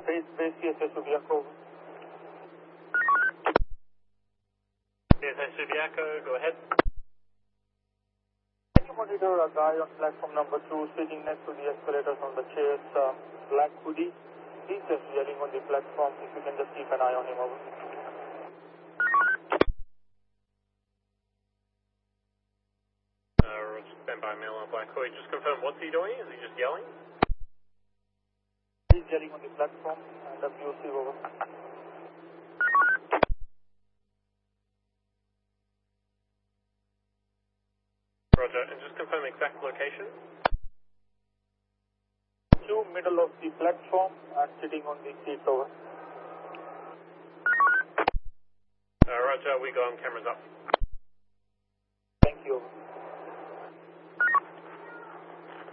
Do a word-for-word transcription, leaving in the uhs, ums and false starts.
Trace Base C S S Subiaco. C S S Subiaco, go ahead. Can you monitor a guy on platform number two sitting next to the escalators on the chairs, uh, black hoodie? He's just yelling on the platform. If you can just keep an eye on him, over. Uh, stand by mail on black hoodie. Just confirm, what's he doing? Is he just yelling? He's yelling on the platform. And W C, over. Roger, and just confirm exact location. Two middle of the platform and sitting on the seats, over. Uh, Roger, we go on cameras up. Thank you, over.